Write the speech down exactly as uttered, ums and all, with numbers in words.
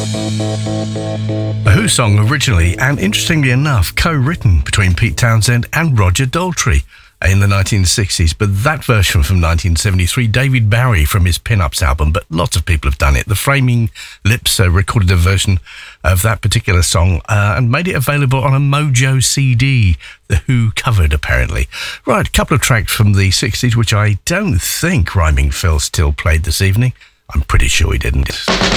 A Who song originally, and interestingly enough, co-written between Pete Townsend and Roger Daltrey in the nineteen sixties, but that version from nineteen seventy-three, David Bowie from his Pin-Ups album, but lots of people have done it. The Framing Lips uh, recorded a version of that particular song uh, and made it available on a Mojo C D, The Who covered apparently. Right, a couple of tracks from the sixties, which I don't think Rhyming Phil still played this evening. I'm pretty sure he didn't.